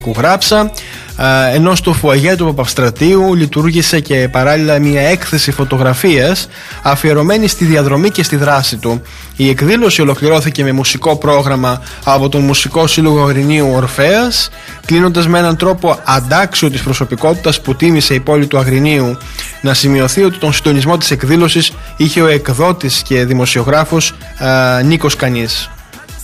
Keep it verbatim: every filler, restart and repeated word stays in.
Γράψα, ενώ στο φουαγέ του Παπαυστρατείου λειτουργήσε και παράλληλα μια έκθεση φωτογραφίας αφιερωμένη στη διαδρομή και στη δράση του. Η εκδήλωση ολοκληρώθηκε με μουσικό πρόγραμμα από τον Μουσικό Σύλλογο Αγρινίου Ορφέας, κλείνοντας με έναν τρόπο αντάξιο της προσωπικότητας που τίμησε η πόλη του Αγρινίου. Να σημειωθεί ότι τον συντονισμό της εκδήλωσης είχε ο εκδότης και δημοσιογράφος α, Νίκος Κανής.